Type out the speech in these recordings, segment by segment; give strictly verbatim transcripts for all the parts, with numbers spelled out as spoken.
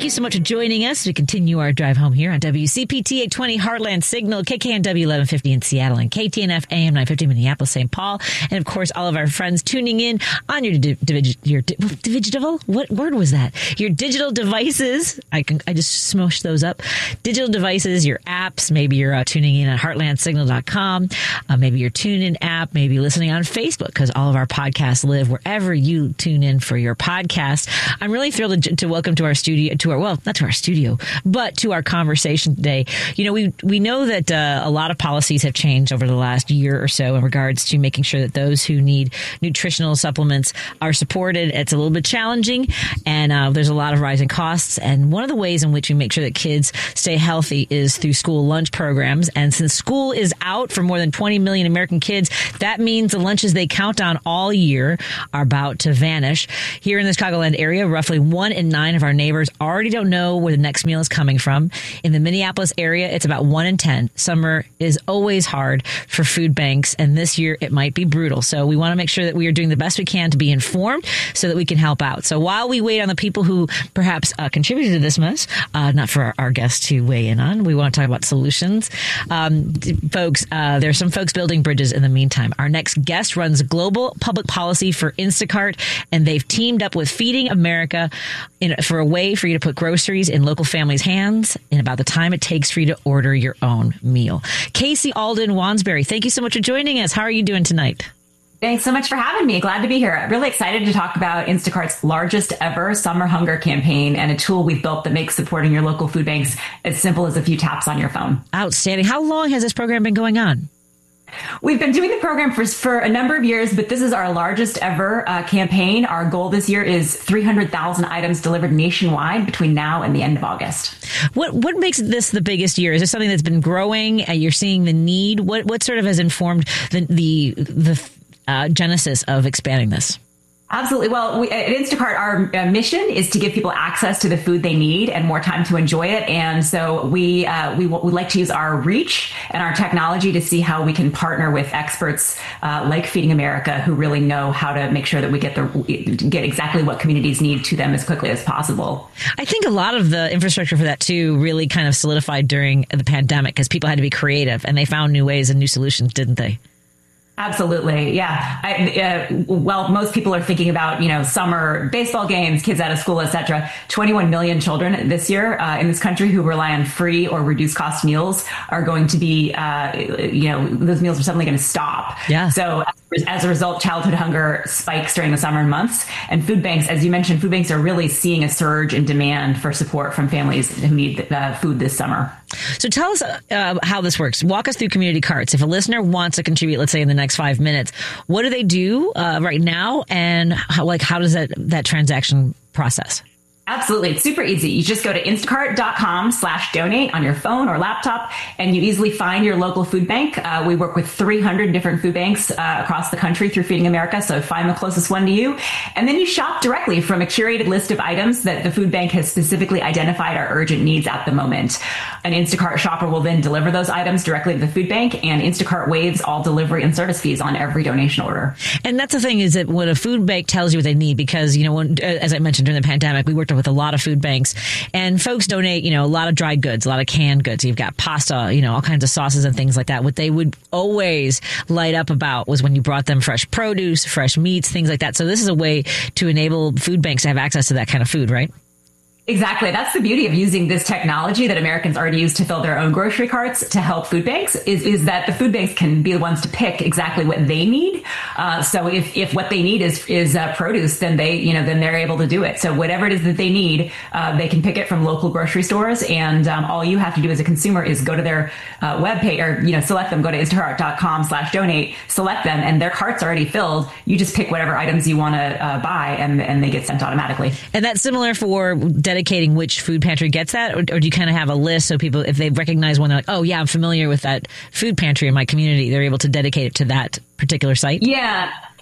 you so much for joining us. We continue our drive home here on W C P T eight twenty Heartland Signal, K K N W eleven fifty in Seattle, and K T N F A M nine fifty Minneapolis, Saint Paul. And, of course, all of our friends tuning in on your di- divi- your di- digital, what word was that? Your digital devices. I can I just smushed those up. Digital devices, your apps. Maybe you're uh, tuning in at heartland signal dot com. Uh, maybe your TuneIn app. Maybe listening on Facebook, because all of our podcasts live wherever you tune in for your podcast. I'm really thrilled to, to welcome to our studio, to our, well, not to our studio, but to our conversation today. You know, we we know that uh, a lot of policies have changed over the last year or so in regards to making sure that those who need nutritional supplements are supported. It's a little bit challenging, and uh, there's a lot of rising costs. And one of the ways in which we make sure that kids stay healthy is through school lunch programs. And since school is out for more than twenty million American kids, that means the lunches they count on all year are about to vanish. Here in the Chicagoland area, roughly one in nine of our neighbors already don't know where the next meal is coming from. In the Minneapolis area, it's about one in ten. Summer is always hard for food banks, and this year it might be brutal. So we want to make sure that we are doing the best we can to be informed so that we can help out. So while we wait on the people who perhaps uh, contributed to this mess, uh, not for our, our guests to weigh in on, we want to talk about solutions. Um, folks, uh, there are some folks building bridges in the meantime. Our next guest runs global public policy for Instacart, and they've teamed up with Feeding America in, for a way for you to put groceries in local families' hands in about the time it takes for you to order your own meal. Casey Alden Wansberry, thank you so much for joining us. How are you doing tonight? Thanks so much for having me. Glad to be here. Really excited to talk about Instacart's largest ever summer hunger campaign and a tool we've built that makes supporting your local food banks as simple as a few taps on your phone. Outstanding. How long has this program been going on? We've been doing the program for, for a number of years, but this is our largest ever uh, campaign. Our goal this year is three hundred thousand items delivered nationwide between now and the end of August. What what makes this the biggest year? Is this something that's been growing? Uh, you're seeing the need? What what sort of has informed the the, the uh, genesis of expanding this? Absolutely. Well, we, at Instacart, our uh, mission is to give people access to the food they need and more time to enjoy it. And so we uh, we we like to use our reach and our technology to see how we can partner with experts uh, like Feeding America, who really know how to make sure that we get the get exactly what communities need to them as quickly as possible. I think a lot of the infrastructure for that too really kind of solidified during the pandemic because people had to be creative and they found new ways and new solutions, didn't they? Absolutely. Yeah. I, uh, well, most people are thinking about, you know, summer baseball games, kids out of school, et cetera. twenty-one million children this year uh, in this country who rely on free or reduced cost meals are going to be, uh, you know, those meals are suddenly going to stop. Yeah. So as a result, childhood hunger spikes during the summer months. And food banks, as you mentioned, food banks are really seeing a surge in demand for support from families who need uh, food this summer. So tell us uh, how this works. Walk us through community carts. If a listener wants to contribute, let's say in the next five minutes, what do they do uh, right now? And how, like, how does that, that transaction process? Absolutely. It's super easy. You just go to instacart.com slash donate on your phone or laptop, and you easily find your local food bank. Uh, we work with three hundred different food banks uh, across the country through Feeding America, so find the closest one to you. And then you shop directly from a curated list of items that the food bank has specifically identified are urgent needs at the moment. An Instacart shopper will then deliver those items directly to the food bank, and Instacart waives all delivery and service fees on every donation order. And that's the thing, is that when a food bank tells you what they need, because, you know, when, as I mentioned during the pandemic, we worked with a lot of food banks, and folks donate, you know, a lot of dry goods, a lot of canned goods. You've got pasta, you know, all kinds of sauces and things like that. What they would always light up about was when you brought them fresh produce, fresh meats, things like that. So this is a way to enable food banks to have access to that kind of food, right? Exactly. That's the beauty of using this technology that Americans already use to fill their own grocery carts to help food banks is, is that the food banks can be the ones to pick exactly what they need. Uh, so if, if what they need is, is uh, produce, then they, you know, then they're able to do it. So whatever it is that they need, uh, they can pick it from local grocery stores. And um, all you have to do as a consumer is go to their uh, webpage or, you know, select them, go to instacart.com slash donate, select them, and their cart's already filled. You just pick whatever items you want to uh, buy, and, and they get sent automatically. And that's similar for dedicating which food pantry gets that, or, or do you kind of have a list so people, if they recognize one, they're like, oh yeah, I'm familiar with that food pantry in my community, they're able to dedicate it to that particular site? Yeah.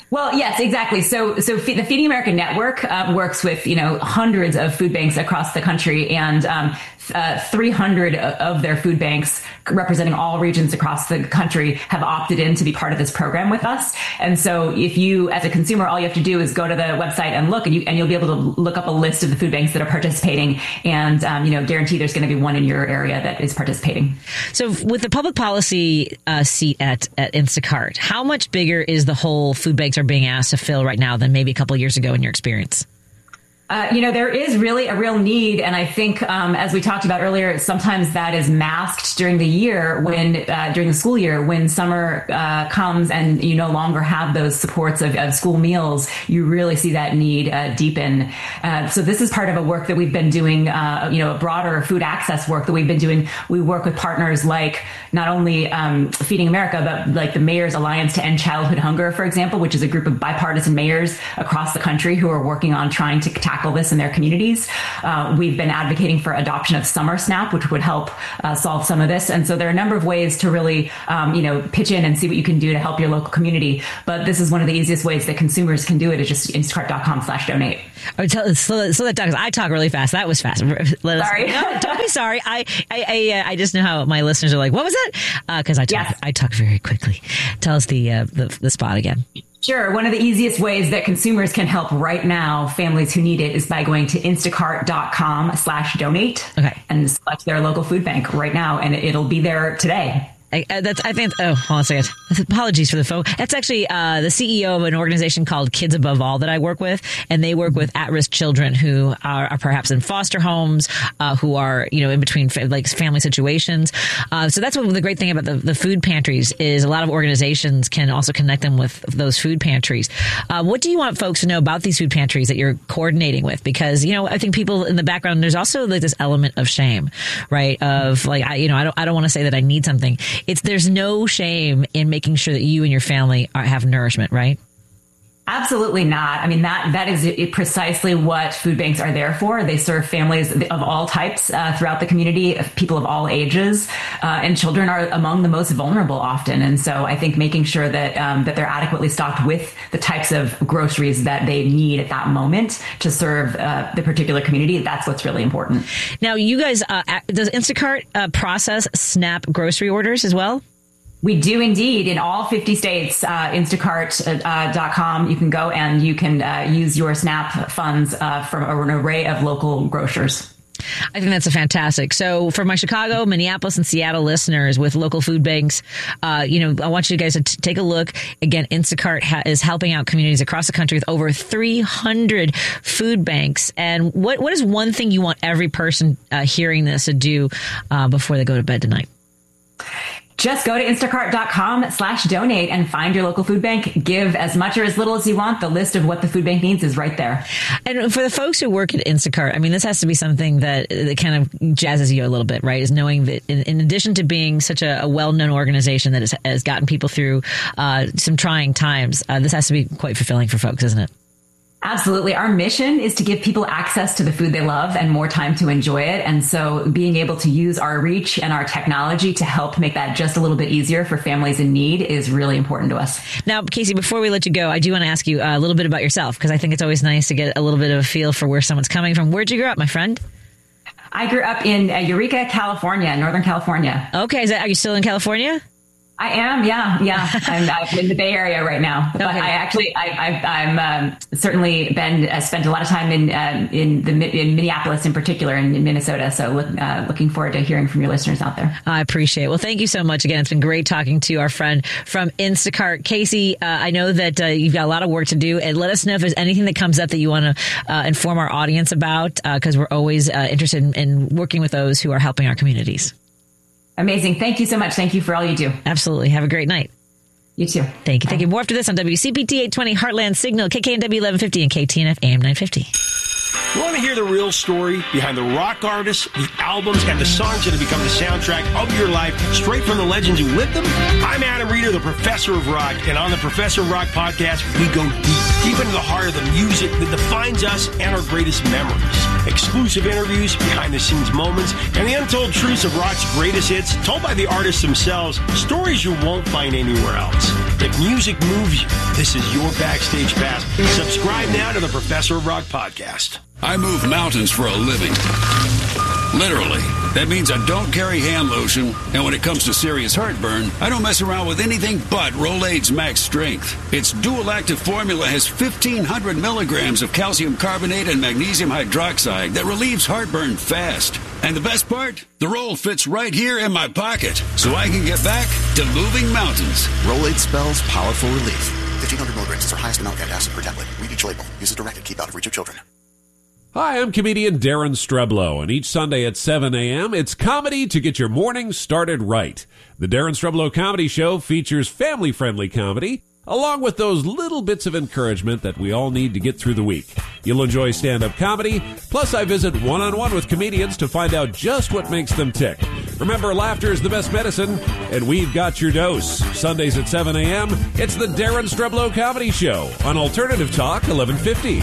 Well, yes, exactly. So, so the Feeding America Network uh, works with, you know, hundreds of food banks across the country, and um, uh, three hundred of their food banks representing all regions across the country have opted in to be part of this program with us. And so if you, as a consumer, all you have to do is go to the website and look, and, you, and you'll be able to look up a list of the food banks that are participating, and, um, you know, guarantee there's going to be one in your area that is participating. So with the public policy uh, seat at, at Instacart, how much bigger is the whole food banks are being asked to fill right now than maybe a couple of years ago in your experience? Uh, you know, there is really a real need. And I think, um, as we talked about earlier, sometimes that is masked during the year when, uh, during the school year, when summer uh, comes and you no longer have those supports of, of school meals, you really see that need uh, deepen. Uh, so this is part of a work that we've been doing, uh, you know, a broader food access work that we've been doing. We work with partners like not only um, Feeding America, but like the Mayor's Alliance to End Childhood Hunger, for example, which is a group of bipartisan mayors across the country who are working on trying to tackle this in their communities. Uh, we've been advocating for adoption of Summer Snap, which would help uh, solve some of this. And so there are a number of ways to really, um, you know, pitch in and see what you can do to help your local community. But this is one of the easiest ways that consumers can do it, is just instacart.com slash donate. Oh, tell, slow, slow that down, because I talk really fast. That was fast. Let us, sorry. No, don't be sorry. I I I, uh, I just know how my listeners are like, what was that? Because uh, I talk yes. I talk very quickly. Tell us the, uh, the the spot again. Sure. One of the easiest ways that consumers can help right now families who need it is by going to instacart.com slash donate okay. and select their local food bank right now, and it'll be there today. I, uh, that's, I think, oh, hold on a second. Apologies for the phone. That's actually uh, the C E O of an organization called Kids Above All that I work with. And they work with at-risk children who are, are perhaps in foster homes, uh, who are, you know, in between fa- like family situations. Uh, so that's what the great thing about the, the food pantries is. A lot of organizations can also connect them with those food pantries. Uh, what do you want folks to know about these food pantries that you're coordinating with? Because, you know, I think people in the background, there's also like this element of shame, right? Of like, I, you know, I don't, I don't want to say that I need something. It's there's no shame in making sure that you and your family are, have nourishment, right? Absolutely not. I mean, that that is it, precisely what food banks are there for. They serve families of all types uh, throughout the community, people of all ages, uh, and children are among the most vulnerable often. And so I think making sure that um, that they're adequately stocked with the types of groceries that they need at that moment to serve uh, the particular community, that's what's really important. Now, you guys, uh, does Instacart uh, process SNAP grocery orders as well? We do indeed. In all fifty states, uh, instacart dot com, you can go and you can uh, use your SNAP funds uh, from an array of local grocers. I think that's a fantastic. So for my Chicago, Minneapolis, and Seattle listeners with local food banks, uh, you know, I want you guys to t- take a look. Again, Instacart ha- is helping out communities across the country with over three hundred food banks. And what what is one thing you want every person uh, hearing this to do uh, before they go to bed tonight? Just go to instacart.com slash donate and find your local food bank. Give as much or as little as you want. The list of what the food bank needs is right there. And for the folks who work at Instacart, I mean, this has to be something that, that kind of jazzes you a little bit, right? Is knowing that in, in addition to being such a, a well-known organization that has, has gotten people through uh, some trying times, uh, this has to be quite fulfilling for folks, isn't it? Absolutely. Our mission is to give people access to the food they love and more time to enjoy it. And so being able to use our reach and our technology to help make that just a little bit easier for families in need is really important to us. Now, Casey, before we let you go, I do want to ask you a little bit about yourself, because I think it's always nice to get a little bit of a feel for where someone's coming from. Where'd you grow up, my friend? I grew up in uh, Eureka, California, Northern California. Okay. Is that, are you still in California? I am, yeah, yeah. I'm, I'm in the Bay Area right now, but okay. I actually, I, I've, I'm um, certainly been uh, spent a lot of time in um, in the in Minneapolis in particular, and in Minnesota. So, look, uh, looking forward to hearing from your listeners out there. I appreciate it. Well, thank you so much again. It's been great talking to our friend from Instacart, Casey. Uh, I know that uh, you've got a lot of work to do, and let us know if there's anything that comes up that you want to uh, inform our audience about, because uh, we're always uh, interested in, in working with those who are helping our communities. Amazing. Thank you so much. Thank you for all you do. Absolutely. Have a great night. You too. Thank you. Thank you. More after this on W C P T eight twenty Heartland Signal, K K N W eleven fifty, and K T N F A M nine fifty. You want to hear the real story behind the rock artists, the albums, and the songs that have become the soundtrack of your life, straight from the legends who lived them? I'm Adam Reeder, the Professor of Rock, and on the Professor of Rock podcast, we go deep, deep into the heart of the music that defines us and our greatest memories. exclusive interviews, behind-the-scenes moments, and the untold truths of rock's greatest hits told by the artists themselves, stories you won't find anywhere else. If music moves you, this is your Backstage Pass. Subscribe now to the Professor of Rock podcast. I move mountains for a living. Literally. That means I don't carry hand lotion, and when it comes to serious heartburn, I don't mess around with anything but Rolaids Max Strength. Its dual-active formula has fifteen hundred milligrams of calcium carbonate and magnesium hydroxide that relieves heartburn fast. And the best part? The roll fits right here in my pocket, so I can get back to moving mountains. Rolaids spells powerful relief. fifteen hundred milligrams is our highest amount of acid per tablet. Read each label. Use as directed. Keep out of reach of children. Hi, I'm comedian Darren Streblow, and each Sunday at seven a.m., it's comedy to get your morning started right. The Darren Streblow Comedy Show features family-friendly comedy, along with those little bits of encouragement that we all need to get through the week. You'll enjoy stand-up comedy, plus I visit one-on-one with comedians to find out just what makes them tick. Remember, laughter is the best medicine, and we've got your dose. Sundays at seven a.m., it's the Darren Streblow Comedy Show on Alternative Talk eleven fifty.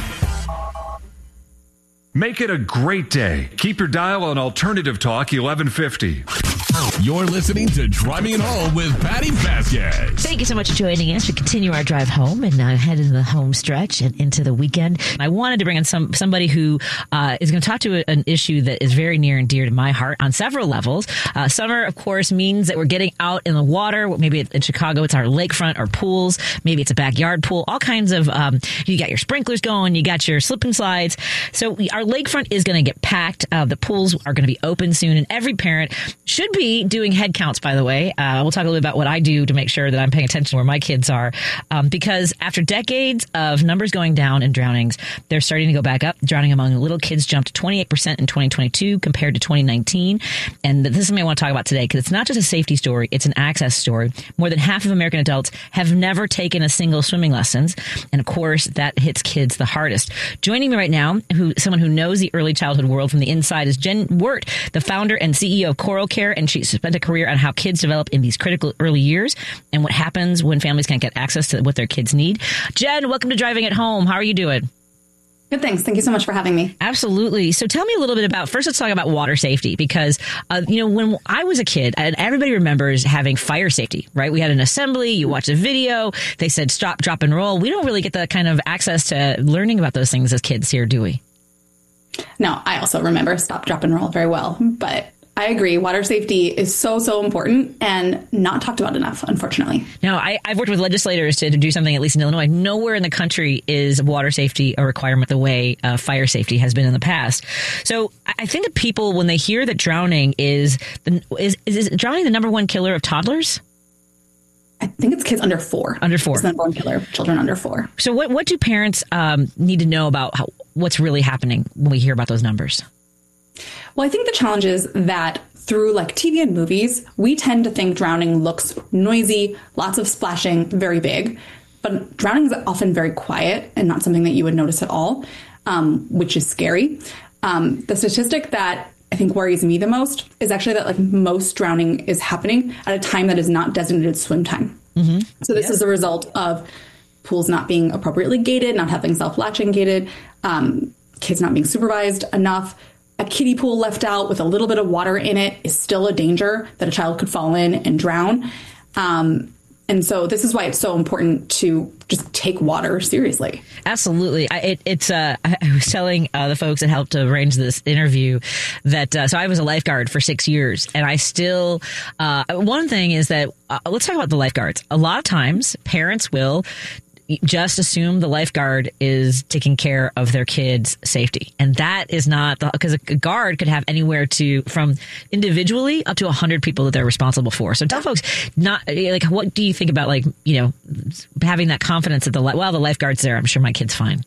Make it a great day. Keep your dial on Alternative Talk eleven fifty. You're listening to Driving It Home with Patty Vasquez. Thank you so much for joining us. We continue our drive home and uh, head into the home stretch and into the weekend. I wanted to bring in some somebody who uh, is going to talk to a, an issue that is very near and dear to my heart on several levels. Uh, summer, of course, means that we're getting out in the water. Maybe in Chicago, it's our lakefront or pools. Maybe it's a backyard pool. All kinds of, um, you got your sprinklers going, you got your slip and slides. So we, our lakefront is going to get packed. Uh, the pools are going to be open soon, and every parent should be doing head counts, by the way. Uh, we'll talk a little bit about what I do to make sure that I'm paying attention to where my kids are. Um, because after decades of numbers going down in drownings, they're starting to go back up. Drowning among little kids jumped twenty-eight percent in twenty twenty-two compared to twenty nineteen. And this is something I want to talk about today because it's not just a safety story, it's an access story. More than half of American adults have never taken a single swimming lessons. And of course, that hits kids the hardest. Joining me right now, who someone who knows the early childhood world from the inside, is Jen Wirt, the founder and C E O of Coral Care, and she spent a career on how kids develop in these critical early years and what happens when families can't get access to what their kids need. Jen, welcome to Driving It Home. How are you doing? Good, thanks. Thank you so much for having me. Absolutely. So tell me a little bit about, first let's talk about water safety, because, uh, you know, when I was a kid, and everybody remembers having fire safety, right? We had an assembly, you watch a video, they said stop, drop, and roll. We don't really get the kind of access to learning about those things as kids here, do we? No, I also remember stop, drop, and roll very well, but I agree. Water safety is so, so important and not talked about enough, unfortunately. Now, I, I've worked with legislators to, to do something, at least in Illinois. Nowhere in the country is water safety a requirement the way uh, fire safety has been in the past. So I think that people, when they hear that drowning is, the, is, is, is drowning the number one killer of toddlers? I think it's kids under four. Under four. It's the number one killer of children under four. So what, what do parents um, need to know about how, what's really happening when we hear about those numbers? Well, I think the challenge is that through like T V and movies, we tend to think drowning looks noisy, lots of splashing, very big. But drowning is often very quiet and not something that you would notice at all, um, which is scary. Um, the statistic that I think worries me the most is actually that like most drowning is happening at a time that is not designated swim time. Mm-hmm. So this yeah. is a result of pools not being appropriately gated, not having self-latching gated, um, kids not being supervised enough. A kiddie pool left out with a little bit of water in it is still a danger that a child could fall in and drown. Um, and so this is why it's so important to just take water seriously. Absolutely. I, it, it's. Uh, I was telling uh, the folks that helped to arrange this interview that uh, so I was a lifeguard for six years, and I still. Uh, one thing is that uh, let's talk about the lifeguards. A lot of times, parents will just assume the lifeguard is taking care of their kids' safety. And that is not, because a guard could have anywhere to, from individually up to one hundred people that they're responsible for. So tell folks, not like, what do you think about, like, you know, having that confidence that the, well, the lifeguard's there, I'm sure my kid's fine.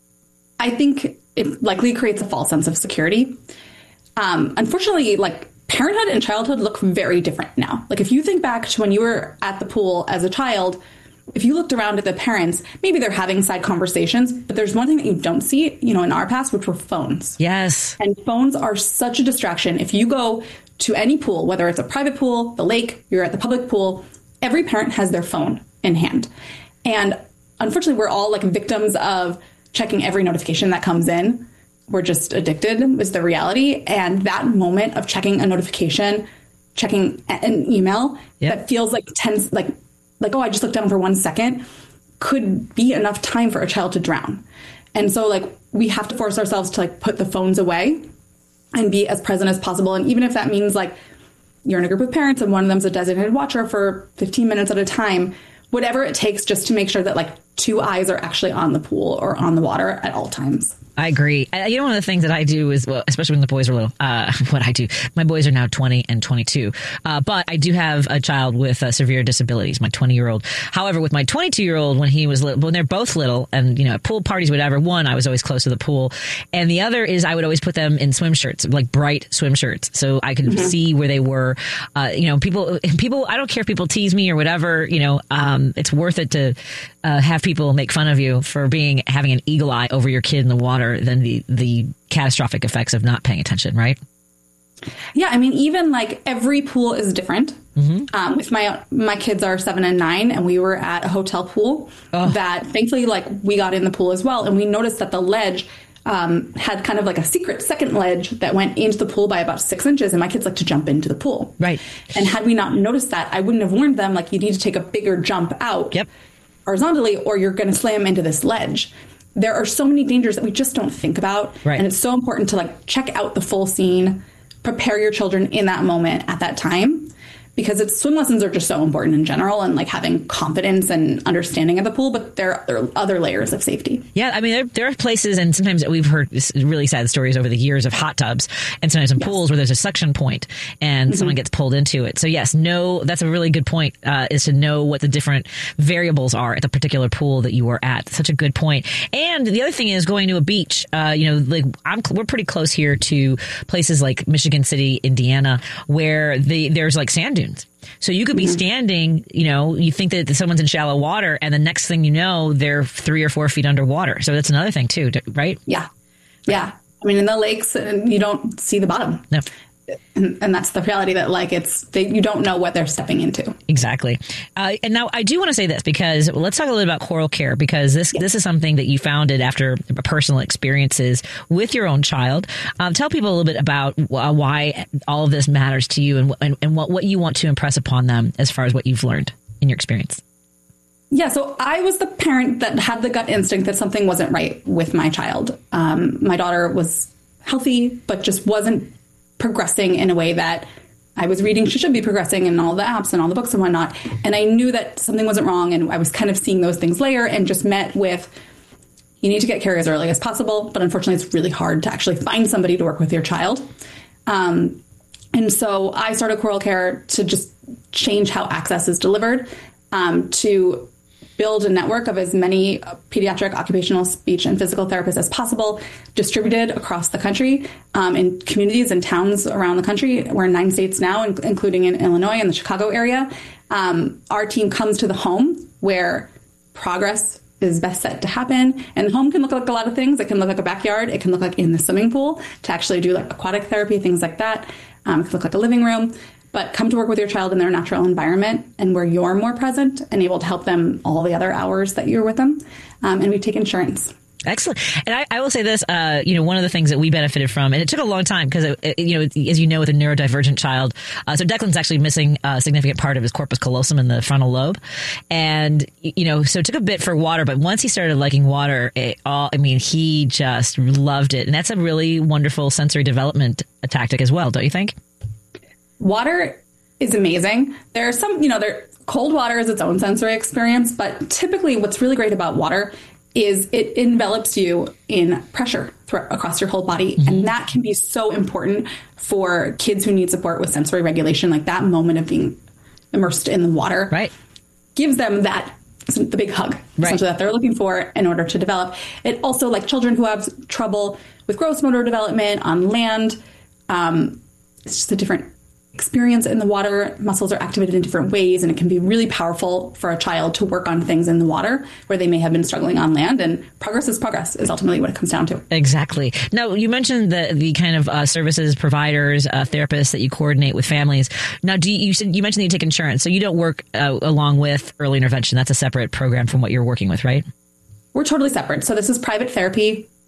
I think it likely creates a false sense of security. Um, unfortunately, like, parenthood and childhood look very different now. Like, if you think back to when you were at the pool as a child, if you looked around at the parents, maybe they're having side conversations, but there's one thing that you don't see, you know, in our past, which were phones. Yes. And phones are such a distraction. If you go to any pool, whether it's a private pool, the lake, you're at the public pool, every parent has their phone in hand. And unfortunately, we're all like victims of checking every notification that comes in, we're just addicted is the reality. And that moment of checking a notification, checking an email yep. that feels like tense, like, like, oh, I just looked down for one second, could be enough time for a child to drown. And so like we have to force ourselves to like put the phones away and be as present as possible. And even if that means like you're in a group of parents and one of them's a designated watcher for fifteen minutes at a time, whatever it takes just to make sure that like two eyes are actually on the pool or on the water at all times. I agree. I, you know, one of the things that I do is, well, especially when the boys are little, uh, what I do, my boys are now twenty and twenty-two. Uh, but I do have a child with uh, severe disabilities, my twenty year old. However, with my twenty-two year old, when he was little, when they're both little and, you know, at pool parties, whatever, one, I was always close to the pool. And the other is I would always put them in swim shirts, like bright swim shirts. So I could mm-hmm. see where they were. Uh, you know, people, people, I don't care if people tease me or whatever, you know, um, it's worth it to uh, have people make fun of you for being, having an eagle eye over your kid in the water than the, the catastrophic effects of not paying attention, right? Yeah, I mean, even like every pool is different. Mm-hmm. Um, if my my kids are seven and nine, and we were at a hotel pool oh. that thankfully, like we got in the pool as well, and we noticed that the ledge um, had kind of like a secret second ledge that went into the pool by about six inches, and my kids like to jump into the pool. Right. And had we not noticed that, I wouldn't have warned them like you need to take a bigger jump out yep. horizontally, or you're going to slam into this ledge. There are so many dangers that we just don't think about. Right. And it's so important to like check out the full scene, prepare your children in that moment at that time, because it's swim lessons are just so important in general and like having confidence and understanding of the pool. But there are other layers of safety. Yeah. I mean, there, there are places, and sometimes we've heard really sad stories over the years of hot tubs and sometimes in yes. pools where there's a suction point and mm-hmm. someone gets pulled into it. So yes, no, that's a really good point, uh, is to know what the different variables are at the particular pool that you are at. Such a good point. And the other thing is going to a beach. Uh, you know, like I'm, we're pretty close here to places like Michigan City, Indiana, where the, there's like sand dunes. So you could be mm-hmm. standing, you know, you think that someone's in shallow water and the next thing you know, they're three or four feet underwater. So that's another thing too, right? Yeah. Yeah. I mean, in the lakes, you don't see the bottom. No. And, and that's the reality that like it's they, you don't know what they're stepping into. Exactly. Uh, and now I do want to say this because well, let's talk a little bit about Coral Care, because this yes. this is something that you founded after personal experiences with your own child. Um, tell people a little bit about uh, why all of this matters to you and, and, and what, what you want to impress upon them as far as what you've learned in your experience. Yeah, so I was the parent that had the gut instinct that something wasn't right with my child. Um, my daughter was healthy, but just wasn't progressing in a way that I was reading she should be progressing in all the apps and all the books and whatnot. And I knew that something wasn't wrong. And I was kind of seeing those things layer and just met with, you need to get care as early as possible. But unfortunately, it's really hard to actually find somebody to work with your child. Um, and so I started Coral Care to just change how access is delivered, um, to build a network of as many pediatric occupational speech and physical therapists as possible, distributed across the country, um, in communities and towns around the country. We're in nine states now, in- including in Illinois and the Chicago area. Um, our team comes to the home where progress is best set to happen. And the home can look like a lot of things. It can look like a backyard. It can look like in the swimming pool to actually do like aquatic therapy, things like that. Um, it can look like a living room. But come to work with your child in their natural environment and where you're more present and able to help them all the other hours that you're with them. Um, and we take insurance. Excellent. And I, I will say this, uh, you know, one of the things that we benefited from, and it took a long time because, you know, as you know, with a neurodivergent child, uh, so Declan's actually missing a significant part of his corpus callosum in the frontal lobe. And, you know, so it took a bit for water, but once he started liking water, it all, I mean, he just loved it. And that's a really wonderful sensory development tactic as well, don't you think? Water is amazing. There are some, you know, there cold water is its own sensory experience, but typically what's really great about water is it envelops you in pressure th- across your whole body. Mm-hmm. And that can be so important for kids who need support with sensory regulation. Like that moment of being immersed in the water right. gives them that, the big hug right. essentially that they're looking for in order to develop. It also, like children who have trouble with gross motor development on land, um, it's just a different experience in the water. Muscles are activated in different ways, and it can be really powerful for a child to work on things in the water where they may have been struggling on land. And progress is progress is ultimately what it comes down to. Exactly. Now, you mentioned the the kind of uh, services, providers, uh, therapists that you coordinate with families. Now, do you, you said you mentioned that you take insurance, so you don't work uh, along with early intervention. That's a separate program from what you're working with, right? We're totally separate. So this is private therapy.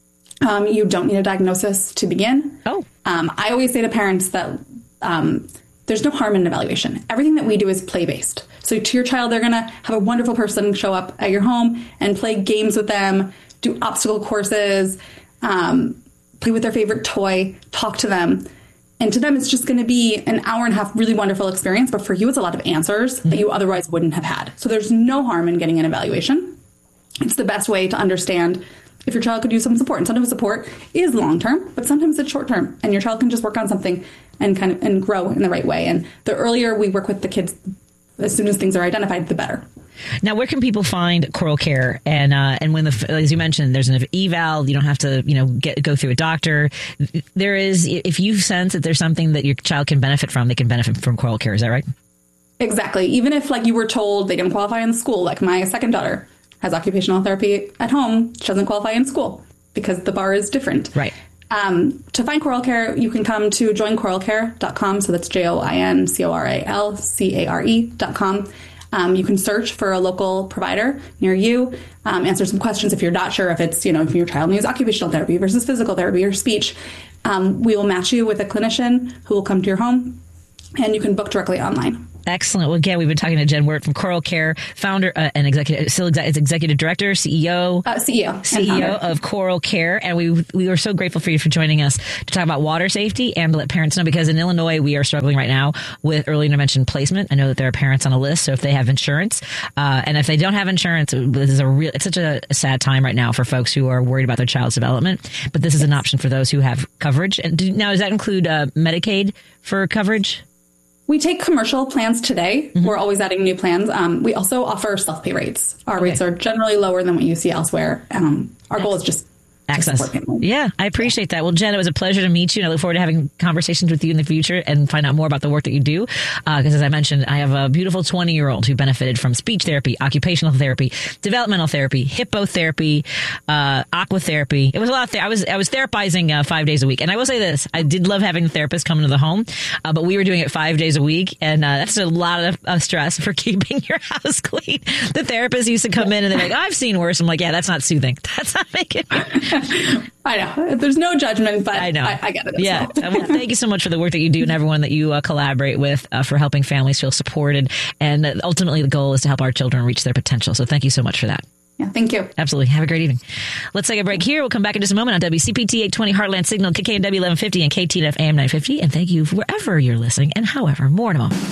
Um, you don't need a diagnosis to begin. Oh. Um, I always say to parents that um, there's no harm in an evaluation. Everything that we do is play-based. So to your child, they're going to have a wonderful person show up at your home and play games with them, do obstacle courses, um, play with their favorite toy, talk to them. And to them, it's just going to be an hour and a half really wonderful experience. But for you, it's a lot of answers mm-hmm. that you otherwise wouldn't have had. So there's no harm in getting an evaluation. It's the best way to understand if your child could use some support. And sometimes support is long-term, but sometimes it's short-term. And your child can just work on something and kind of and grow in the right way. And the earlier we work with the kids, as soon as things are identified, the better. Now, where can people find Coral Care? And uh, and when the as you mentioned, there's an eval. You don't have to, you know, get go through a doctor. There is, if you sense that there's something that your child can benefit from, they can benefit from Coral Care. Is that right? Exactly. Even if, like, you were told they didn't qualify in school, like my second daughter has occupational therapy at home, she doesn't qualify in school because the bar is different. Right. Um, to find Coral Care, you can come to join coral care dot com. So that's J O I N C O R A L C A R E dot com. Um, you can search for a local provider near you, um, answer some questions if you're not sure if it's, you know, if your child needs occupational therapy versus physical therapy or speech. Um, we will match you with a clinician who will come to your home, and you can book directly online. Excellent. Well, again, we've been talking to Jen Wirt from Coral Care, founder uh, and executive, still exe- executive director, C E O, uh, C E O, C E O of Coral Care, and we we were so grateful for you for joining us to talk about water safety and to let parents know, because in Illinois we are struggling right now with early intervention placement. I know that there are parents on a list, so if they have insurance, uh, and if they don't have insurance, this is a real. It's such a, a sad time right now for folks who are worried about their child's development. But this is yes. an option for those who have coverage. And do, now, does that include uh, Medicaid for coverage? We take commercial plans today. Mm-hmm. We're always adding new plans. Um, we also offer self-pay rates. Our okay. rates are generally lower than what you see elsewhere. Um, our goal is just access. Yeah, I appreciate that. Well, Jen, it was a pleasure to meet you, and I look forward to having conversations with you in the future and find out more about the work that you do. Because uh, as I mentioned, I have a beautiful twenty-year-old who benefited from speech therapy, occupational therapy, developmental therapy, hippotherapy, uh, aqua therapy. It was a lot of ther- I was I was therapizing uh, five days a week. And I will say this, I did love having the therapist come into the home, uh, but we were doing it five days a week, and uh, that's a lot of uh, stress for keeping your house clean. The therapist used to come in and they're like, oh, I've seen worse. I'm like, yeah, that's not soothing. That's not making it. I know. There's no judgment, but I know. I, I get it. Yeah. Well, thank you so much for the work that you do and everyone that you uh, collaborate with uh, for helping families feel supported. And uh, ultimately, the goal is to help our children reach their potential. So thank you so much for that. Yeah, thank you. Absolutely. Have a great evening. Let's take a break here. We'll come back in just a moment on W C P T eight twenty Heartland Signal, K K N W eleven fifty, and K T N F A M nine fifty. And thank you wherever you're listening and however. More in a moment.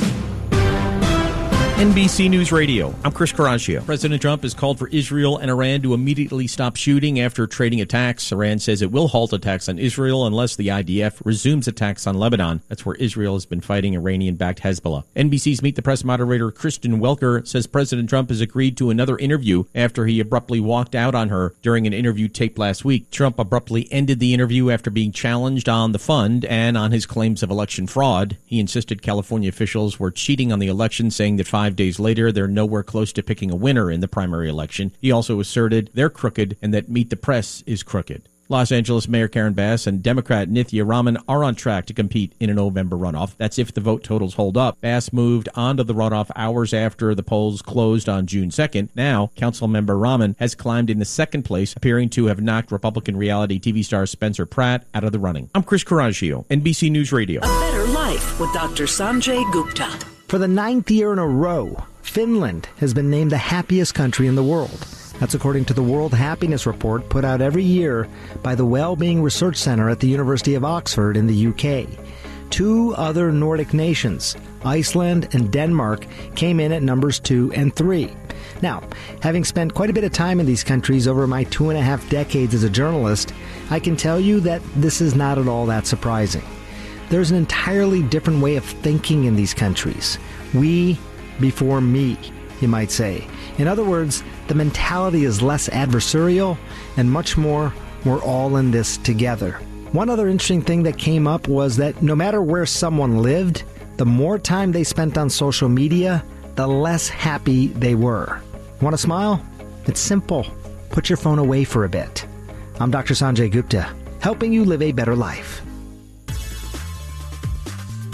N B C News Radio. I'm Chris Caraccio. President Trump has called for Israel and Iran to immediately stop shooting after trading attacks. Iran says it will halt attacks on Israel unless the I D F resumes attacks on Lebanon. That's where Israel has been fighting Iranian-backed Hezbollah. N B C's Meet the Press moderator Kristen Welker says President Trump has agreed to another interview after he abruptly walked out on her during an interview taped last week. Trump abruptly ended the interview after being challenged on the fund and on his claims of election fraud. He insisted California officials were cheating on the election, saying that five days later, they're nowhere close to picking a winner in the primary election. He also asserted they're crooked and that Meet the Press is crooked. Los Angeles Mayor Karen Bass and Democrat Nithya Raman are on track to compete in a November runoff. That's if the vote totals hold up. Bass moved onto the runoff hours after the polls closed on June second. Now, Councilmember Raman has climbed into second place, appearing to have knocked Republican reality T V star Spencer Pratt out of the running. I'm Chris Caraccio, N B C News Radio. A better life with Doctor Sanjay Gupta. For the ninth year in a row, Finland has been named the happiest country in the world. That's according to the World Happiness Report put out every year by the Wellbeing Research Center at the University of Oxford in the U K. Two other Nordic nations, Iceland and Denmark, came in at numbers two and three. Now, having spent quite a bit of time in these countries over my two and a half decades as a journalist, I can tell you that this is not at all that surprising. There's an entirely different way of thinking in these countries. We before me, you might say. In other words, the mentality is less adversarial and much more, we're all in this together. One other interesting thing that came up was that no matter where someone lived, the more time they spent on social media, the less happy they were. Want to smile? It's simple. Put your phone away for a bit. I'm Doctor Sanjay Gupta, helping you live a better life.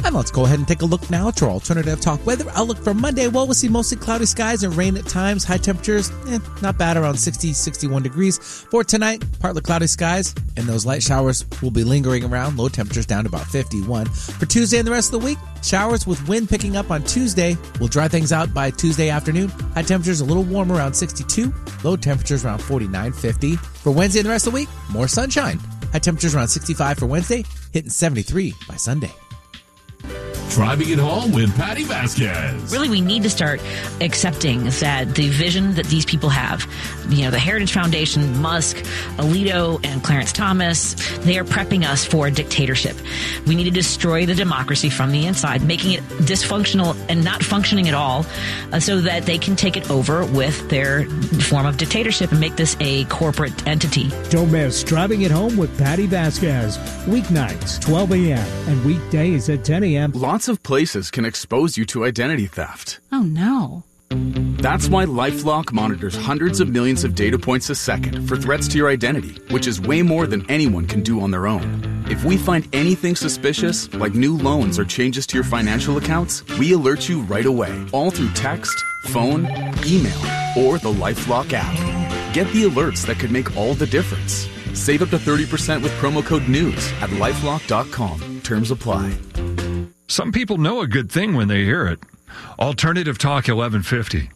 And let's go ahead and take a look now at your alternative talk weather outlook for Monday. Well, we'll see mostly cloudy skies and rain at times. High temperatures, eh, not bad, around sixty, sixty-one degrees. For tonight, partly cloudy skies, and those light showers will be lingering around. Low temperatures down to about fifty-one. For Tuesday and the rest of the week, showers with wind picking up on Tuesday will dry things out by Tuesday afternoon. High temperatures a little warmer, around sixty-two. Low temperatures around forty-nine, fifty. For Wednesday and the rest of the week, more sunshine. High temperatures around sixty-five for Wednesday, hitting seventy-three by Sunday. Driving it home with Patty Vasquez. Really, we need to start accepting that the vision that these people have, you know, the Heritage Foundation, Musk, Alito, and Clarence Thomas, they are prepping us for a dictatorship. We need to destroy the democracy from the inside, making it dysfunctional and not functioning at all, uh, so that they can take it over with their form of dictatorship and make this a corporate entity. Don't miss Driving It Home with Patty Vasquez. Weeknights, twelve a.m. and weekdays at ten a.m. Lots of places can expose you to identity theft. Oh, no. That's why LifeLock monitors hundreds of millions of data points a second for threats to your identity, which is way more than anyone can do on their own. If we find anything suspicious, like new loans or changes to your financial accounts, we alert you right away, all through text, phone, email, or the LifeLock app. Get the alerts that could make all the difference. Save up to thirty percent with promo code NEWS at lifelock dot com. Terms apply. Some people know a good thing when they hear it. Alternative Talk eleven fifty.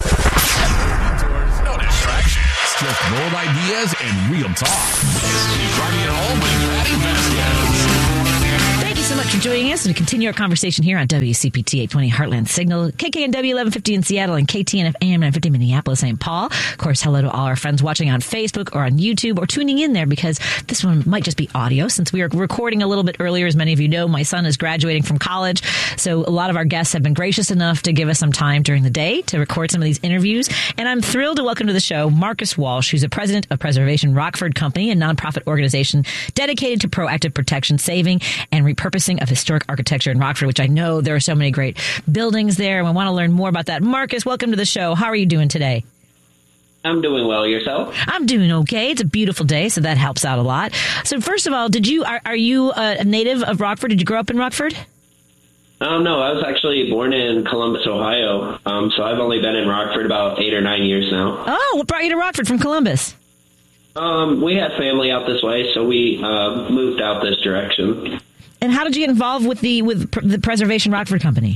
No distractions, just bold ideas and real talk. This is Driving It Home with Patty Vasquez. Thank you so much for joining us and to continue our conversation here on W C P T eight twenty Heartland Signal, K K N W eleven fifty in Seattle, and K T N F A M nine fifty Minneapolis, Saint Paul. Of course, hello to all our friends watching on Facebook or on YouTube or tuning in there, because this one might just be audio since we are recording a little bit earlier. As many of you know, my son is graduating from college, so a lot of our guests have been gracious enough to give us some time during the day to record some of these interviews. And I'm thrilled to welcome to the show Marcus Walsh, who's the president of Preservation Rockford Company, a nonprofit organization dedicated to proactive protection, saving, and repurposing of historic architecture in Rockford, which I know there are so many great buildings there, and I want to learn more about that. Marcus, welcome to the show. How are you doing today? I'm doing well. Yourself? I'm doing okay. It's a beautiful day, so that helps out a lot. So first of all, did you are, are you a native of Rockford? Did you grow up in Rockford? Um, no, I was actually born in Columbus, Ohio. Um, so I've only been in Rockford about eight or nine years now. Oh, what brought you to Rockford from Columbus? Um, we had family out this way, so we uh, moved out this direction. And how did you get involved with the with the Preservation Rockford Company?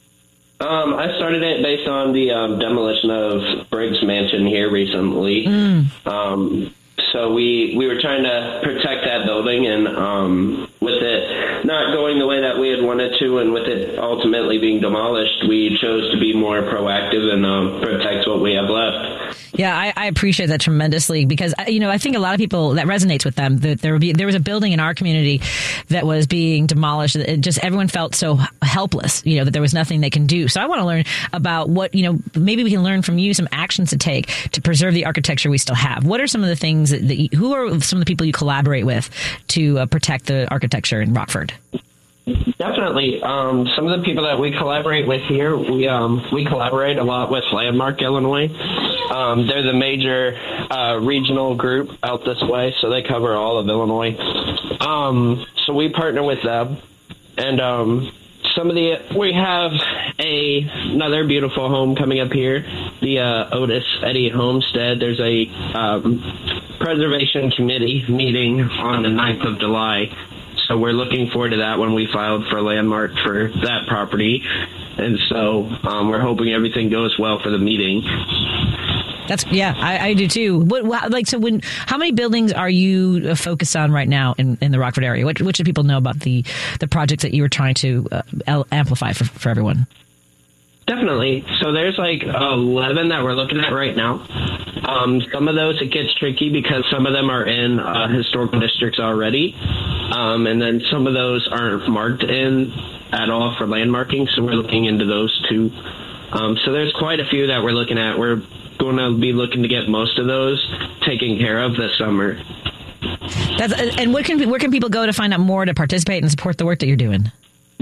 Um, I started it based on the um, demolition of Briggs Mansion here recently. Mm. Um, so we we were trying to protect that building, and um, with it not going the way that we had wanted to, and with it ultimately being demolished, we chose to be more proactive and um, protect what we have left. Yeah, I, I appreciate that tremendously, because, you know, I think a lot of people, that resonates with them. That there would be, there was a building in our community that was being demolished. It just, everyone felt so helpless, you know, that there was nothing they can do. So I want to learn about what, you know, maybe we can learn from you some actions to take to preserve the architecture we still have. What are some of the things that, that you, who are some of the people you collaborate with to uh, protect the architecture in Rockford? Definitely. Um, some of the people that we collaborate with here, we um, we collaborate a lot with Landmark Illinois. Um, they're the major uh, regional group out this way, so they cover all of Illinois. Um, so we partner with them, and um, some of the we have a another beautiful home coming up here, the uh, Otis Eddy Homestead. There's a um, preservation committee meeting on the ninth of July. So we're looking forward to that when we filed for Landmark for that property. And so um, we're hoping everything goes well for the meeting. That's yeah, I, I do too. What like so? When how many buildings are you focused on right now in, in the Rockford area? What, what should people know about the the projects that you were trying to uh, amplify for for everyone? Definitely. So there's like eleven that we're looking at right now. Um, some of those, it gets tricky because some of them are in uh, historical districts already. Um, and then some of those aren't marked in at all for landmarking. So we're looking into those too. Um, so there's quite a few that we're looking at. We're going to be looking to get most of those taken care of this summer. That's, and where can, where can people go to find out more to participate and support the work that you're doing?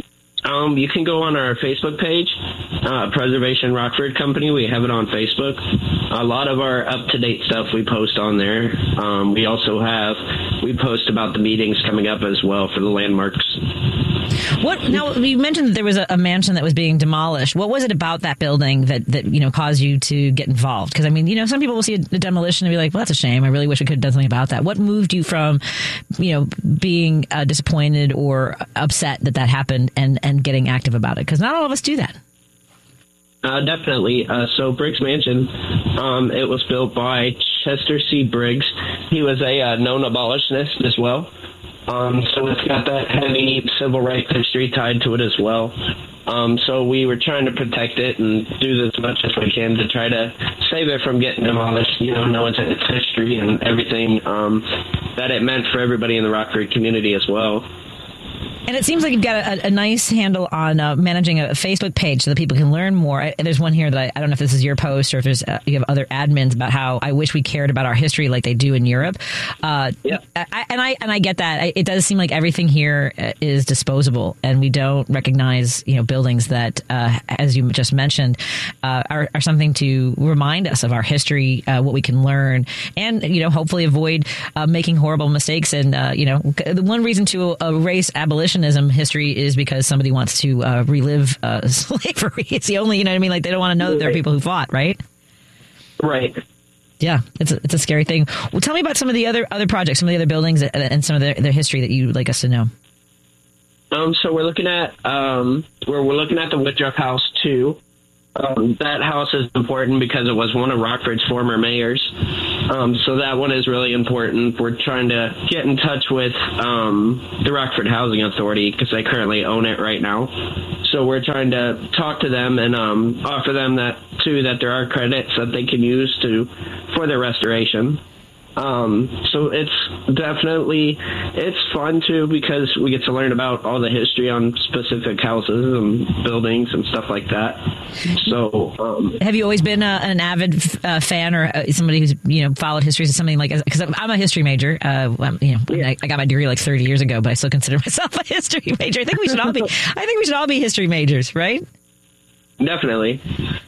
Um, you can go on our Facebook page, uh, Preservation Rockford Company. We have it on Facebook. A lot of our up-to-date stuff we post on there. Um, we also have, we post about the meetings coming up as well for the landmarks. What now? You mentioned that there was a, a mansion that was being demolished. What was it about that building that, that you know caused you to get involved? Because I mean, you know, some people will see a, a demolition and be like, "Well, that's a shame. I really wish we could have done something about that." What moved you from, you know, being uh, disappointed or upset that that happened and and getting active about it? Because not all of us do that. Uh, definitely. Uh, so Briggs Mansion, um, it was built by Chester C. Briggs. He was a uh, known abolitionist as well. Um, so it's got that heavy civil rights history tied to it as well. Um, so we were trying to protect it and do as much as we can to try to save it from getting demolished, you know, knowing its history and everything um, that it meant for everybody in the Rockford community as well. And it seems like you've got a, a nice handle on uh, managing a Facebook page so that people can learn more. I, there's one here that I, I don't know if this is your post or if there's, uh, you have other admins about how I wish we cared about our history like they do in Europe. Uh, yeah. I, and I and I get that. I, it does seem like everything here is disposable, and we don't recognize, you know, buildings that, uh, as you just mentioned, uh, are, are something to remind us of our history, uh, what we can learn, and you know, hopefully avoid uh, making horrible mistakes. And uh, you know, the one reason to erase abolition history is because somebody wants to uh, relive uh, slavery. It's the only, you know what I mean? Like they don't want to know that there are people who fought, right? Right. Yeah, it's a, it's a scary thing. Well, tell me about some of the other other projects, some of the other buildings, and some of their, their history that you'd like us to know. Um, so we're looking at um, we're we're looking at the Woodruff House too. Um, that house is important because it was one of Rockford's former mayors. Um, so that one is really important. We're trying to get in touch with um, the Rockford Housing Authority because they currently own it right now. So we're trying to talk to them and um, offer them that too, that there are credits that they can use to for their restoration. Um, so it's definitely, it's fun too because we get to learn about all the history on specific houses and buildings and stuff like that. So, um, have you always been uh, an avid uh, fan or uh, somebody who's, you know, followed history or something like, because I'm a history major, uh, I'm, you know, yeah. I, I got my degree like thirty years ago, but I still consider myself a history major. I think we should all be, I think we should all be history majors, right? Definitely.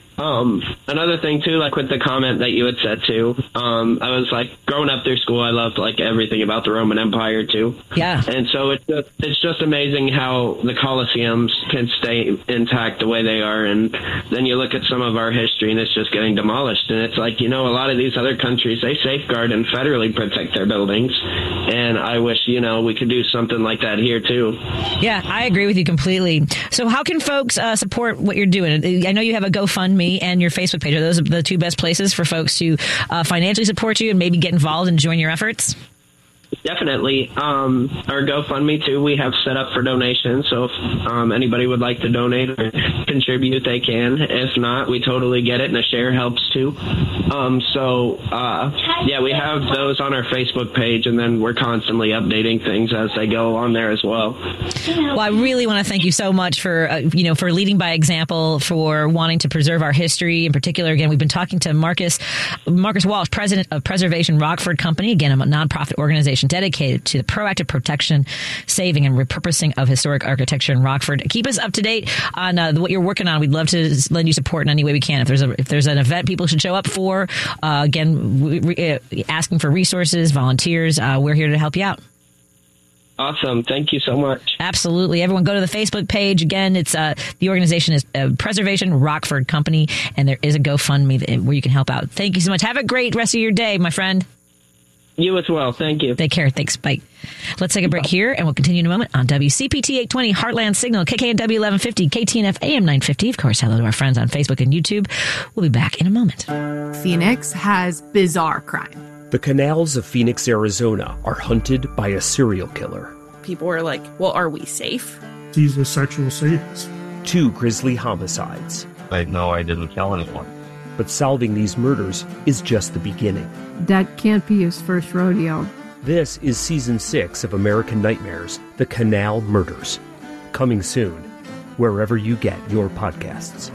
Um, another thing too, like with the comment that you had said too, um, I was like growing up through school, I loved like everything about the Roman Empire too. Yeah. And so it's just, it's just amazing how the Colosseums can stay intact the way they are. And then you look at some of our history and it's just getting demolished. And it's like, you know, a lot of these other countries, they safeguard and federally protect their buildings. And I wish, you know, we could do something like that here too. Yeah, I agree with you completely. So how can folks uh, support what you're doing? I know you have a GoFundMe and your Facebook page. Are those the two best places for folks to uh, financially support you and maybe get involved and join your efforts? Definitely. Um, our GoFundMe, too, we have set up for donations. So if um, anybody would like to donate or contribute, they can. If not, we totally get it, and a share helps, too. Um, so, uh, yeah, we have those on our Facebook page, and then we're constantly updating things as they go on there as well. Well, I really want to thank you so much for, uh, you know, for leading by example, for wanting to preserve our history. In particular, again, we've been talking to Marcus Marcus Walsh, president of Preservation Rockford Company, again, a nonprofit organization dedicated to the proactive protection, saving, and repurposing of historic architecture in Rockford. Keep us up to date on uh, what you're working on. We'd love to lend you support in any way we can. If there's a, if there's an event people should show up for, uh, again, we, we, uh, asking for resources, volunteers, uh, we're here to help you out. Awesome. Thank you so much. Absolutely. Everyone go to the Facebook page. Again, it's uh, the organization is uh, Preservation Rockford Company, and there is a GoFundMe where you can help out. Thank you so much. Have a great rest of your day, my friend. You as well. Thank you. Take care. Thanks. Bye. Let's take a break here, and we'll continue in a moment on W C P T eight twenty Heartland Signal, K K N W eleven fifty, K T N F A M nine fifty. Of course, hello to our friends on Facebook and YouTube. We'll be back in a moment. Phoenix has bizarre crime. The canals of Phoenix, Arizona are hunted by a serial killer. People are like, well, are we safe? He's a sexual sadist. Two grisly homicides. I know I didn't kill anyone. But solving these murders is just the beginning. That can't be his first rodeo. This is Season six of American Nightmares, The Canal Murders. Coming soon, wherever you get your podcasts.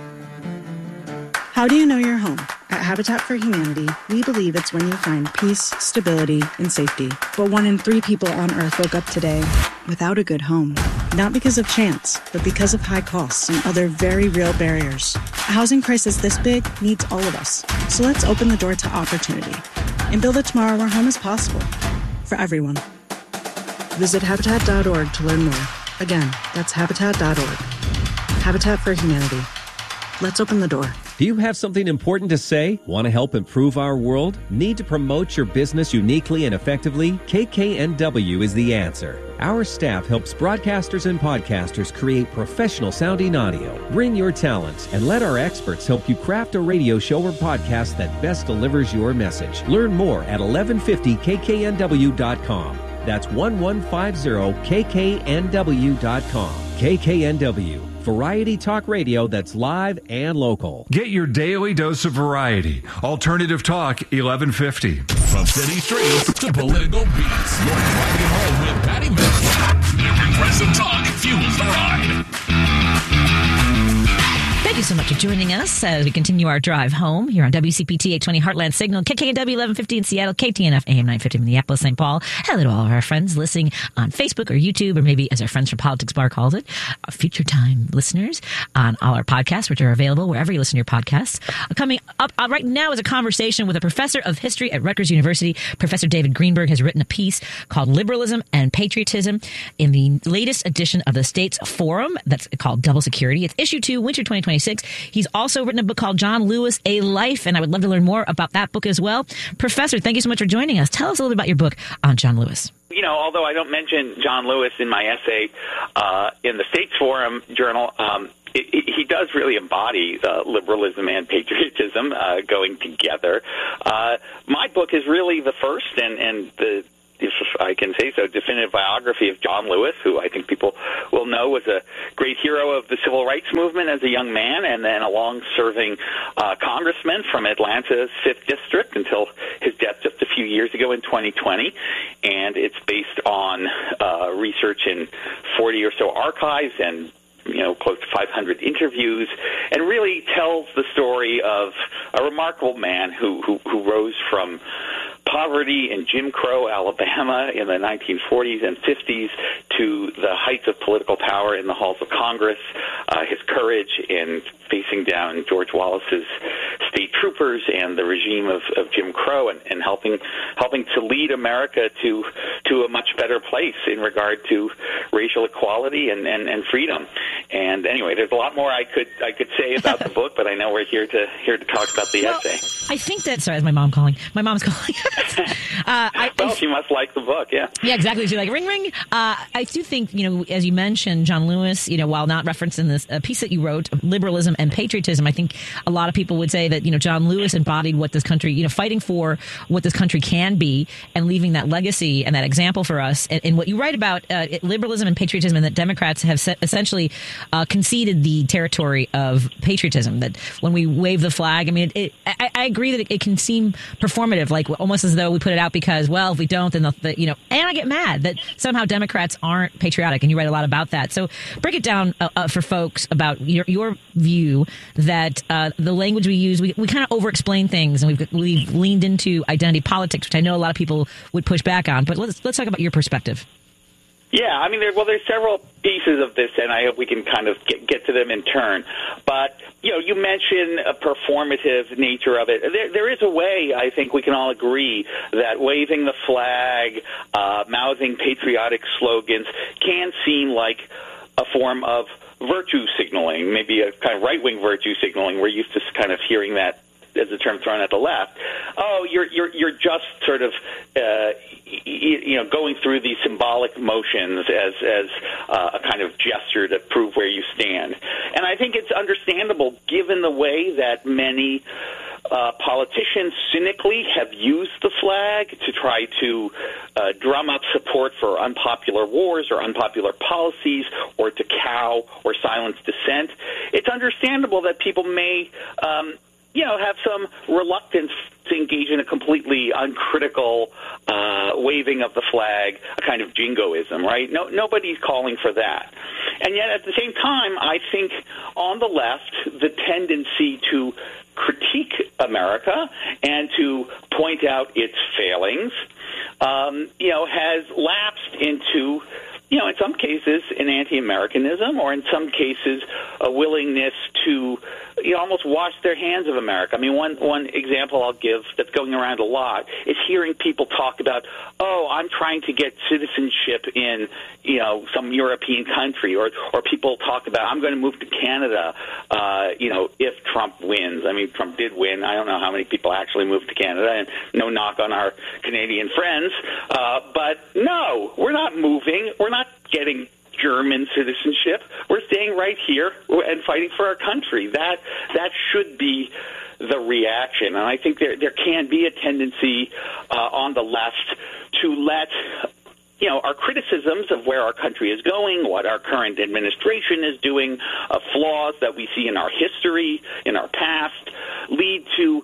How do you know you're home? At Habitat for Humanity, we believe it's when you find peace, stability, and safety. But one in three people on Earth woke up today without a good home. Not because of chance, but because of high costs and other very real barriers. A housing crisis this big needs all of us. So let's open the door to opportunity and build a tomorrow where home is possible for everyone. Visit Habitat dot org to learn more. Again, that's Habitat dot org. Habitat for Humanity. Let's open the door. Do you have something important to say? Want to help improve our world? Need to promote your business uniquely and effectively? K K N W is the answer. Our staff helps broadcasters and podcasters create professional sounding audio. Bring your talents and let our experts help you craft a radio show or podcast that best delivers your message. Learn more at eleven fifty K K N W dot com. That's eleven fifty K K N W dot com. K K N W. Variety talk radio that's live and local. Get your daily dose of variety. Alternative Talk eleven fifty. From city streets to political beats, you're driving home with Patty Baskins. Their progressive talk fuels the ride. Thank you so much for joining us as we continue our drive home here on W C P T eight twenty Heartland Signal, K K N W eleven fifty in Seattle, K T N F A M nine fifty Minneapolis, Saint Paul. Hello to all of our friends listening on Facebook or YouTube, or maybe as our friends from Politics Bar calls it, our future time listeners on all our podcasts, which are available wherever you listen to your podcasts. Uh, coming up uh, right now is a conversation with a professor of history at Rutgers University. Professor David Greenberg has written a piece called Liberalism and Patriotism in the latest edition of the States Forum that's called Double Security. It's issue two, winter twenty twenty-six. He's also written a book called John Lewis, A Life, and I would love to learn more about that book as well. Professor, thank you so much for joining us. Tell us a little bit about your book on John Lewis. You know, although I don't mention John Lewis in my essay uh, in the States Forum Journal, um, it, it, he does really embody uh, liberalism and patriotism uh, going together. Uh, my book is really the first and, and the if I can say so, definitive biography of John Lewis, who I think people will know was a great hero of the civil rights movement as a young man, and then a long-serving uh, congressman from Atlanta's fifth District until his death just a few years ago in twenty twenty. And it's based on uh, research in forty or so archives and you know, close to five hundred interviews, and really tells the story of a remarkable man who, who, who rose from poverty in Jim Crow, Alabama in the nineteen forties and fifties to the heights of political power in the halls of Congress, uh, his courage in facing down George Wallace's state troopers and the regime of, of Jim Crow, and, and helping helping to lead America to to a much better place in regard to racial equality and, and, and freedom. And anyway, there's a lot more I could I could say about the book, but I know we're here to here to talk about the well, essay. I think that sorry, that's my mom calling. My mom's calling. uh, I, well, I, she must like the book, yeah. Yeah, exactly. She's like, ring, ring. Uh, I do think, you know, as you mentioned, John Lewis, you know, while not referenced in this uh, piece that you wrote, Liberalism and Patriotism, I think a lot of people would say that, you know, John Lewis embodied what this country, you know, fighting for what this country can be and leaving that legacy and that example for us. And, and what you write about uh, it, liberalism and patriotism, and that Democrats have set, essentially uh, conceded the territory of patriotism, that when we wave the flag, I mean, it, it, I, I agree that it, it can seem performative, like almost as though we put it out because, well, if we don't, then, the, the, you know, and I get mad that somehow Democrats aren't patriotic, and you write a lot about that. So break it down uh, uh, for folks about your, your view that uh, the language we use, we, we kind of over-explain things, and we've, we've leaned into identity politics, which I know a lot of people would push back on. But let's let's talk about your perspective. Yeah, I mean, there, well, there's several pieces of this, and I hope we can kind of get, get to them in turn. But, you know, you mentioned a performative nature of it. There, there is a way, I think we can all agree, that waving the flag, uh, mouthing patriotic slogans can seem like a form of virtue signaling, maybe a kind of right-wing virtue signaling. We're used to kind of hearing that as a term thrown at the left. Oh, you're you're you're just sort of uh, you know going through these symbolic motions as as uh, a kind of gesture to prove where you stand. And I think it's understandable given the way that many uh, politicians cynically have used the flag to try to uh, drum up support for unpopular wars or unpopular policies, or to cow or silence dissent. It's understandable that people may Um, you know, have some reluctance to engage in a completely uncritical uh, waving of the flag, a kind of jingoism, right? No, nobody's calling for that. And yet, at the same time, I think on the left, the tendency to critique America and to point out its failings, um, you know, has lapsed into you know, in some cases, an anti-Americanism, or in some cases, a willingness to, you know, almost wash their hands of America. I mean, one one example I'll give that's going around a lot is hearing people talk about, oh, I'm trying to get citizenship in, you know, some European country, or or people talk about, I'm going to move to Canada, uh, you know, if Trump wins. I mean, Trump did win. I don't know how many people actually moved to Canada, and no knock on our Canadian friends, uh, but no, we're not moving. We're not getting German citizenship. We're staying right here and fighting for our country. That that should be the reaction. And I think there there can be a tendency uh, on the left to let, you know, our criticisms of where our country is going, what our current administration is doing, uh, flaws that we see in our history, in our past, lead to,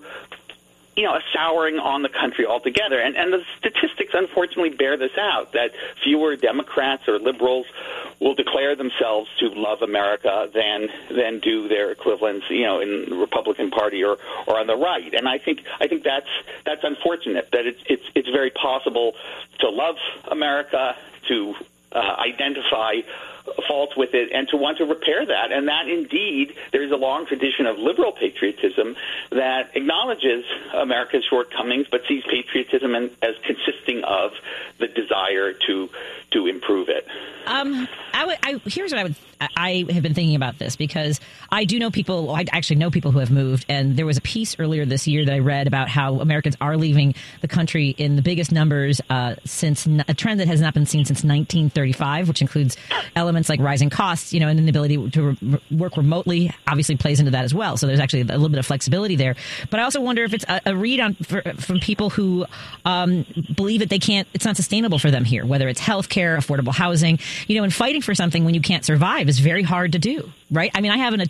you know, a souring on the country altogether. And, and the statistics, unfortunately, bear this out, that fewer Democrats or liberals will declare themselves to love America than than do their equivalents, you know, in the Republican Party or, or on the right. And I think I think that's that's unfortunate, that it's it's it's very possible to love America, to uh, identify faults with it, and to want to repair that. And that, indeed, there's a long tradition of liberal patriotism that acknowledges America's shortcomings, but sees patriotism as consisting of the desire to to improve it. Um, I would, I, here's what I would. I have been thinking about this because I do know people. I actually know people who have moved, and there was a piece earlier this year that I read about how Americans are leaving the country in the biggest numbers uh, since a trend that has not been seen since nineteen thirty-five, which includes elements like rising costs, you know, and the ability to re- work remotely obviously plays into that as well. So there's actually a little bit of flexibility there. But I also wonder if it's a, a read on for, from people who um, believe that they can't. It's not sustainable for them here, whether it's healthcare, affordable housing, you know, and fighting for something when you can't survive is very hard to do, right? I mean, I have an,